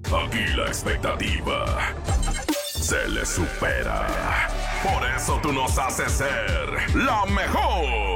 Aquí la expectativa se le supera. Por eso tú nos haces ser la mejor.